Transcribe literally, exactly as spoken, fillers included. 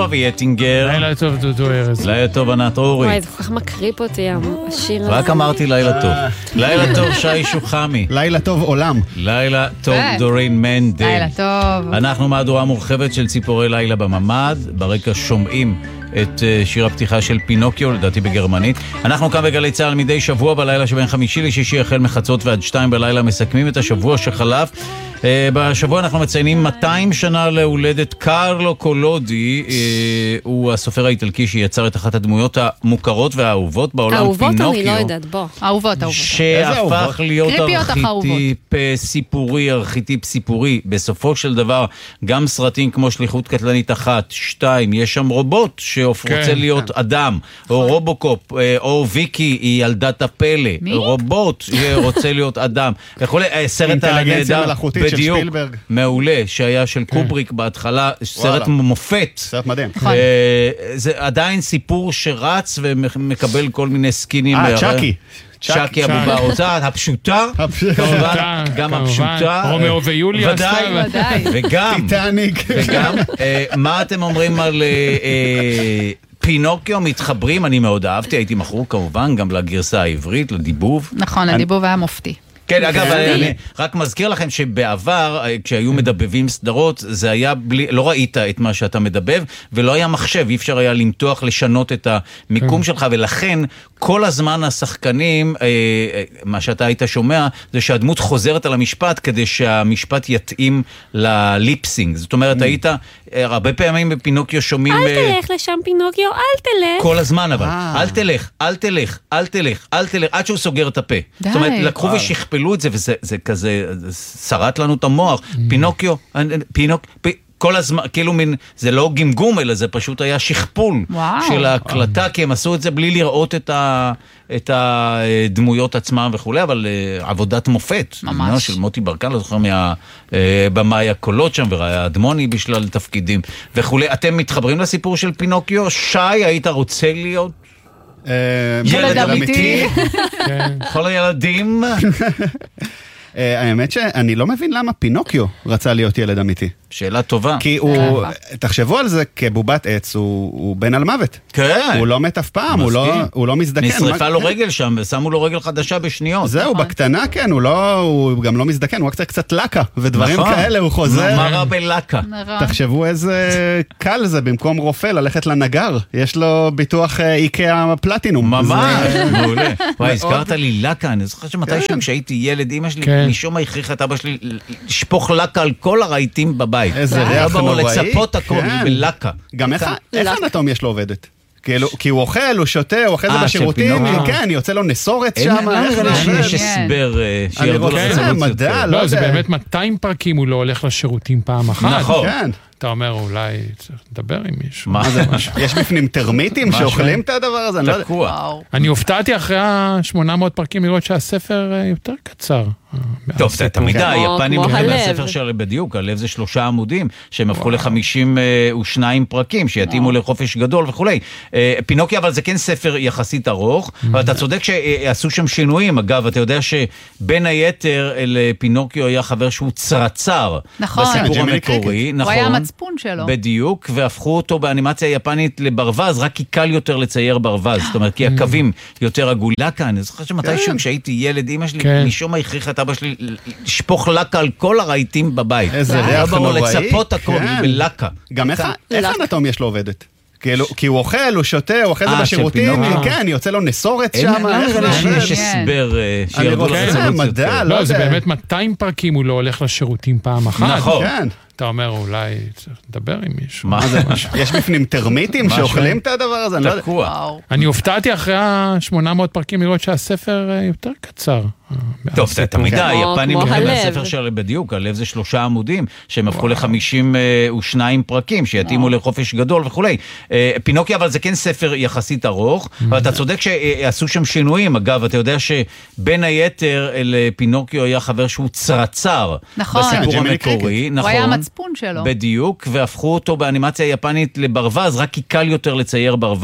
טוב, יטינגר. לילה טוב, דודו ארז. לילה טוב, ענת אורי. וואי, זה כל כך מקריפ אותי, השיר הזה. רק אמרתי לילה טוב. לילה טוב, שי שוחמי. לילה טוב, עולם. לילה טוב, דורין מנדל. לילה טוב. אנחנו מהדורה מורחבת של ציפורי לילה בממד. ברקע שומעים את שיר הפתיחה של פינוקיו, לדעתי בגרמנית. אנחנו כאן בגלי צהל מדי שבוע בלילה שבין חמישי לשישי החל מחצות ועד שתיים בלילה, מסכמים את השבוע שחלף. בשבוע אנחנו מציינים מאתיים שנה להולדת קרלו קולודי. הוא הסופר האיטלקי שיצר את אחת הדמויות המוכרות והאהובות בעולם, אהובות פינוקיו. אני לא יודעת, בוא. אהובות, אהובות. שהפך להיות ארכיטיפ סיפורי, ארכיטיפ סיפורי. בסופו של דבר, גם סרטים כמו שליחות קטלנית אחת, שתיים, יש שם רובוט שרוצה להיות אדם, או רובוקופ, או ויקי היא ילדת הפלא, רובוט שרוצה להיות אדם. סרט הנהדר, בדיוק, מעולה, שהיה של קובריק בהתחלה, סרט מופת. סרט מדהים. זה עדיין סיפור שרץ ומקבל כל מיני סקינים. אה, צ'אקי. צ'אקי אבובה אותה, הפשוטה, כמובן, גם הפשוטה. רומאו ויוליה. ודאי, וגם, טיטניק. וגם, מה אתם אומרים על פינוקיו? מתחברים, אני מאוד אהבתי, הייתי מכור כמובן, גם לגרסה העברית, לדיבוב. נכון, הדיבוב היה מופתי. כן, אגב, אני רק מזכיר לכם שבעבר, כשהיו מדבבים סדרות, זה היה בלי, לא ראית את מה שאתה מדבב, ולא היה מחשב, אי אפשר היה למתוח, לשנות את המיקום שלך, ולכן כל הזמן השחקנים, מה שאתה היית שומע, זה שהדמות חוזרת על המשפט, כדי שהמשפט יתאים לליפסינג. זאת אומרת, היית הרבה פעמים בפינוקיו שומעים... אל תלך לשם פינוקיו, אל תלך. כל הזמן אבל, אל תלך, אל תלך, אל תלך, אל תלך, עד שהוא סוגר את הפה. זאת אומרת, לקחו ושכפלו את זה, וזה כזה, שרט לנו את המוח. פינוקיו, פינוק, כל הזמן, כאילו מין, זה לא גמגום, אלא זה פשוט היה שכפול של ההקלטה, כי הם עשו את זה בלי לראות את ה... את הדמויות עצמם וכולי, אבל עבודת מופת. ממש. של מוטי ברקן, לא זוכר מהבמאי הקולות שם, וראיה אדמוני בשלל תפקידים וכולי. אתם מתחברים לסיפור של פינוקיו? שי, היית רוצה להיות ילד אמיתי? כל הילדים? האמת שאני לא מבין למה פינוקיו רצה להיות ילד אמיתי. שאלה טובה. כי הוא, תחשבו על זה, כבובת עץ, הוא בן על מוות. כן. הוא לא מת אף פעם, הוא לא מזדקן. נשרפה לו רגל שם, ושמו לו רגל חדשה בשניות. זהו, בקטנה כן, הוא גם לא מזדקן, הוא רק קצת לקה, ודברים כאלה, הוא חוזר. מה רע בלקה? תחשבו איזה קל זה, במקום רופא, ללכת לנגר. יש לו ביטוח איקאה פלטינום. ממש, מעולה. וואי, הזכרת לי לקה, אני זוכר שמתישהו כשהייתי ילד, אמא שלי משום מה הכריחה את אבא שלי לשפוך לקה על כל הרהיטים בבית. איזה ריח נוראי. לצפות הכל בלקה. גם איך האנטומיה שלו עובדת? כי הוא אוכל, הוא שותה, הוא אוכל זה בשירותים, כן, יוצא לו נסורת שם. יש הסבר שירדו לך מדע. לא, זה באמת מאתיים פרקים הוא לא הולך לשירותים פעם אחת. נכון. אתה אומר, אולי צריך לדבר עם מישהו. מה זה? יש בפנים טרמיטים שאוכלים את הדבר הזה? תקוע. אני הופתעתי אחרי ה-שמונה מאות פרקים לראות שהספר יותר קצר. טוב, זה תמיד היפנים הולכים מהספר של בדיוק, הלב זה שלושה עמודים, שהם הפכו ל-חמישים ושניים פרקים, שיתאימו לחופש גדול וכולי. פינוקיו, אבל זה כן ספר יחסית ארוך, אבל אתה צודק שעשו שם שינויים. אגב, אתה יודע שבין היתר לפינוקיו היה חבר שהוא צרצר בסיפור המקורי. הוא היה המצפון שלו. בדיוק, והפכו אותו באנימציה היפנית לברווז, רק כי קל יותר לצייר ברווז, זאת אומרת, כי הקווים יותר עגולה כאן. אני זוכר שמתישהו כשהייתי ילד, אמא שלי משום מה הכריחה את אבא שלי לשפוך לקה על כל הרהיטים בבית. איזה ריח נוראי. לצפות הכל בלקה. גם איך האנטומיה שלו עובדת? כי הוא אוכל, הוא שותה, הוא אוכל זה בשירותים, כן, יוצא לו נסורת שם. יש הסבר שירדו לך מדע. לא, זה באמת מאתיים פרקים הוא לא הולך לשירותים פעם אחת. נכון. אתה אומר, אולי צריך לדבר עם מישהו. מה זה? יש בפנים טרמיטים שאוכלים את הדבר הזה? תקוע. אני הופתעתי אחרי ה-שמונה מאות פרקים לראות שהספר יותר קצר. טוב, זה תמיד היפנים הולכים מהספר של בדיוק, הלב זה שלושה עמודים, שהם הפכו ל-חמישים ושניים פרקים, שיתאימו לחופש גדול וכולי. פינוקיו, אבל זה כן ספר יחסית ארוך, אבל אתה צודק שעשו שם שינויים. אגב, אתה יודע שבין היתר לפינוקיו היה חבר שהוא צרצר בסיפור המקורי. הוא היה המצפון שלו. בדיוק, והפכו אותו באנימציה היפנית לברווז, רק כי קל יותר לצייר ברווז.